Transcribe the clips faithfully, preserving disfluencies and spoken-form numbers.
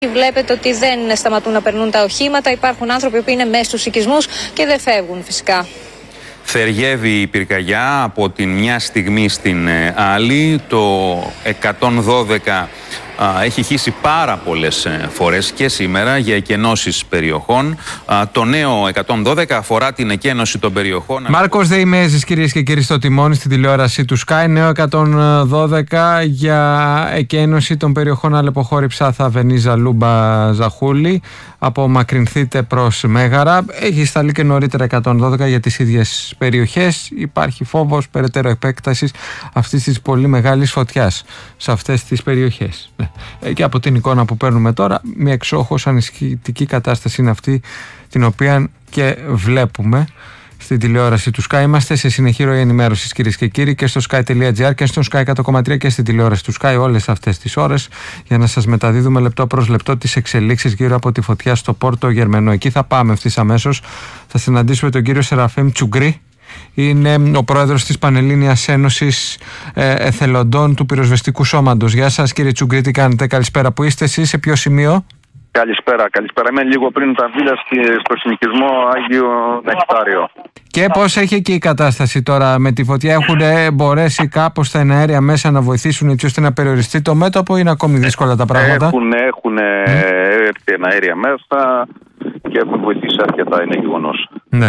Βλέπετε ότι δεν σταματούν να περνούν τα οχήματα. Υπάρχουν άνθρωποι που είναι μέσα στους οικισμούς και δεν φεύγουν φυσικά. Θεριεύει η πυρκαγιά από την μια στιγμή στην άλλη. Το εκατόν δώδεκα α, έχει χύσει πάρα πολλές φορές και σήμερα για εκενώσεις περιοχών. Α, το νέο εκατόν δώδεκα αφορά την εκένωση των περιοχών. Μάρκος Δεϊμέζης, κυρίες και κύριοι, στο τιμόνι στην τηλεόραση του Sky. Νέο εκατόν δώδεκα για εκένωση των περιοχών Αλεποχώρη, Ψάθα, Βενίζα, Λούμπα, Ζαχούλη. Απομακρυνθείτε προς Μέγαρα. Έχει σταλεί και νωρίτερα εκατόν δώδεκα για τις ίδιες περιοχές. Υπάρχει φόβος περαιτέρω επέκτασης αυτής της πολύ μεγάλης φωτιάς σε αυτές τις περιοχές. Και από την εικόνα που παίρνουμε τώρα, μια εξόχως ανησυχητική κατάσταση είναι αυτή την οποία και βλέπουμε στην τηλεόραση του Sky. Είμαστε σε συνεχή ροή ενημέρωσης, κυρίες και κύριοι, και στο sky.gr και στο Sky εκατό κόμμα τρία και στην τηλεόραση του Sky όλες αυτές τις ώρες, για να σας μεταδίδουμε λεπτό προς λεπτό τις εξελίξεις γύρω από τη φωτιά στο Πόρτο Γερμενό. Εκεί θα πάμε ευθύς αμέσως. Θα συναντήσουμε τον κύριο Σεραφείμ Τσουγκρί. Είναι ο πρόεδρος της Πανελλήνιας Ένωσης ε, Εθελοντών του Πυροσβεστικού Σώματος. Γεια σας, κύριε Τσουγκρί, τι κάνετε? Καλησπέρα. Που είστε εσείς, σε ποιο σημείο? Καλησπέρα, καλησπέρα. Είμαι λίγο πριν τα βίλια στο συνοικισμό Άγιο Νεκτάριο. Και πώς έχει εκεί η κατάσταση τώρα με τη φωτιά? Έχουν μπορέσει κάπως τα εναέρια μέσα να βοηθήσουν έτσι ώστε να περιοριστεί το μέτωπο, ή είναι ακόμη δύσκολα τα πράγματα? Έχουν, έχουν έρθει εναέρια μέσα και έχουν βοηθήσει αρκετά, είναι γεγονός. Ναι.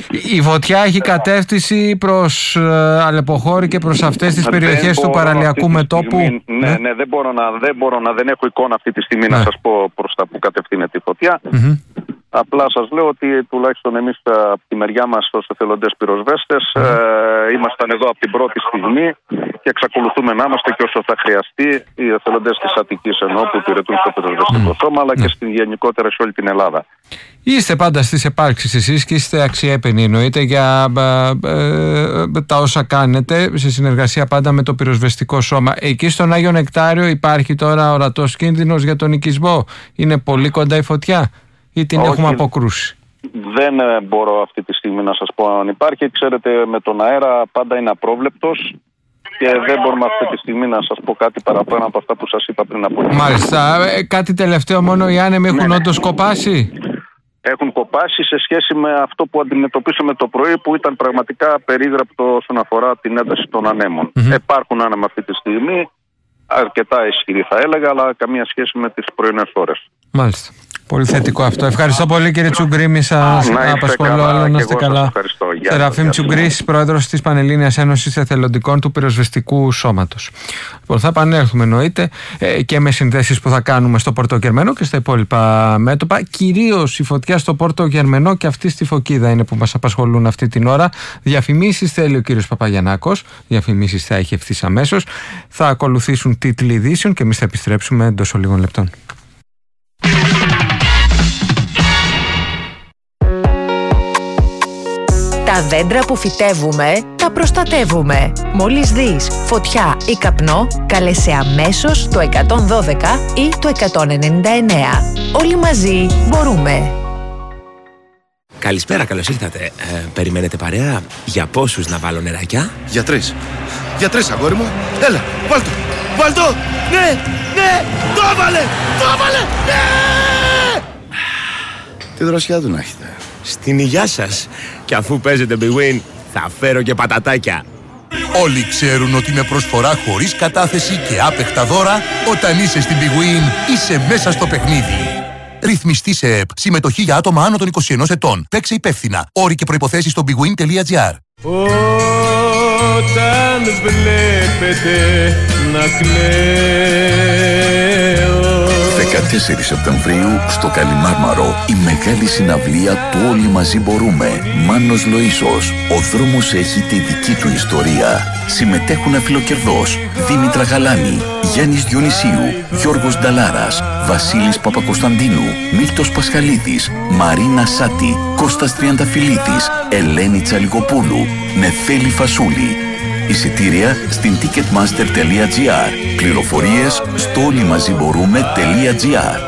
Η φωτιά έχει κατεύθυνση προς ε, Αλεποχώρη και προς αυτές τις περιοχές του παραλιακού μετώπου? Στιγμή, ναι, ναι, δεν μπορώ, να, δεν μπορώ να, δεν έχω εικόνα αυτή τη στιγμή, ναι, να σας πω προς τα που κατευθύνεται η φωτιά. Mm-hmm. Απλά σας λέω ότι τουλάχιστον εμείς από τη μεριά μας ως εθελοντές πυροσβέστες mm. ε, ήμασταν εδώ από την πρώτη στιγμή και εξακολουθούμε να είμαστε και όσο θα χρειαστεί, οι εθελοντές της Αττικής ενώ που υπηρετούν στο πυροσβεστικό mm. σώμα, αλλά mm. και στην γενικότερα σε όλη την Ελλάδα. Είστε πάντα στις επάρξεις εσείς και είστε αξιέπαινοι, εννοείται, για ε, ε, τα όσα κάνετε σε συνεργασία πάντα με το πυροσβεστικό σώμα. Εκεί στον Άγιο Νεκτάριο υπάρχει τώρα ορατός κίνδυνος για τον οικισμό? Είναι πολύ κοντά η φωτιά ή την Όχι, έχουμε αποκρούσει? Δεν μπορώ αυτή τη στιγμή να σας πω αν υπάρχει. Ξέρετε, με τον αέρα πάντα είναι απρόβλεπτος και δεν μπορούμε αυτή τη στιγμή να σας πω κάτι παραπάνω από αυτά που σας είπα πριν από λίγο. Μάλιστα. Ε, κάτι τελευταίο μόνο, οι άνεμοι έχουν ναι, όντως κοπάσει? Έχουν κοπάσει σε σχέση με αυτό που αντιμετωπίσαμε το πρωί, που ήταν πραγματικά περίγραπτο όσον αφορά την ένταση των ανέμων. Mm-hmm. Υπάρχουν άνεμοι αυτή τη στιγμή, αρκετά ισχυροί θα έλεγα, αλλά καμία σχέση με τις πρωινές ώρες. Μάλιστα. Πολύ θετικό αυτό. Ευχαριστώ πολύ, κύριε Τσουγκρί. Μη σας απασχολώ άλλο. Να είστε καλά. Σεραφείμ Τσουγκρί, πρόεδρος της Πανελλήνιας Ένωσης Εθελοντικών του Πυροσβεστικού Σώματος. Λοιπόν, θα επανέλθουμε εννοείται ε, και με συνδέσεις που θα κάνουμε στο Πόρτο Γερμενό και στα υπόλοιπα μέτωπα. Κυρίως η φωτιά στο Πόρτο Γερμενό και αυτή στη Φωκίδα είναι που μας απασχολούν αυτή την ώρα. Διαφημίσεις θέλει ο κύριος Παπαγιαννάκος. Διαφημίσεις θα έχει ευθύς αμέσως. Θα ακολουθήσουν τίτλοι ειδήσεων και εμείς θα επιστρέψουμε εντός λίγων λεπτών. Τα δέντρα που φυτεύουμε, τα προστατεύουμε. Μόλις δεις φωτιά ή καπνό, κάλεσε αμέσως το εκατόν δώδεκα ή το εκατόν ενενήντα εννέα. Όλοι μαζί μπορούμε. Καλησπέρα, καλώς ήρθατε. Ε, περιμένετε παρέα? Για πόσους να βάλω νεράκια? Για τρεις. Για τρεις, αγόρι μου. Έλα, βάλ' το. Βάλ' το. Ναι, ναι, το έβαλε, το έβαλε, ναι! Τι δροσιά του να έχετε. Στην υγειά σας. Και αφού παίζετε Big Win, θα φέρω και πατατάκια. Όλοι ξέρουν ότι με προσφορά χωρίς κατάθεση και άπεχτα δώρα, όταν είσαι στην Big Win, είσαι μέσα στο παιχνίδι. Ρυθμιστή σε ΕΠ. Συμμετοχή για άτομα άνω των είκοσι ενός ετών. Παίξε υπεύθυνα. Όροι και προϋποθέσεις στο bigwin τελεία gr. Όταν βλέπετε να κλαίω. δεκατέσσερις Σεπτεμβρίου στο Καλιμάρμαρο η μεγάλη συναυλία του Όλοι Μαζί Μπορούμε. Μάνος Λοΐσος. Ο δρόμος έχει τη δική του ιστορία. Συμμετέχουν αφιλοκερδός Δήμητρα Γαλάνη, Γιάννης Διονυσίου, Γιώργος Νταλάρας, Βασίλης Παπακοσταντίνου, Μίλτος Πασχαλίδης, Μαρίνα Σάτη, Κώστας Τριανταφυλλίδης, Ελένη Τσαλιγοπούλου, Νεφέλη Φασούλη. Εισιτήρια στην ticketmaster τελεία gr. Πληροφορίες στο όλιμαζιμπορούμε τελεία gr.